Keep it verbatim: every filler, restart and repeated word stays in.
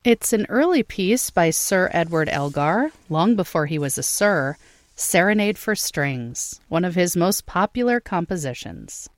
It's an early piece by Sir Edward Elgar, long before he was a sir, Serenade for Strings, one of his most popular compositions.